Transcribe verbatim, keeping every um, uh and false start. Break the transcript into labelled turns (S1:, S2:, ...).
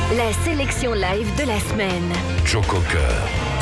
S1: La sélection live de la semaine.
S2: Joe Cocker.